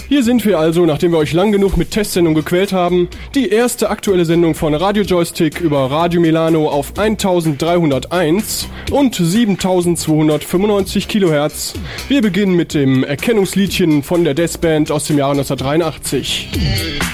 Hier sind wir also, nachdem wir euch lang genug mit Testsendung gequält haben. Die erste aktuelle Sendung von Radio Joystick über Radio Milano auf 1301 und 7295 Kilohertz. Wir beginnen mit dem Erkennungsliedchen von der Death Band aus dem Jahre 1983.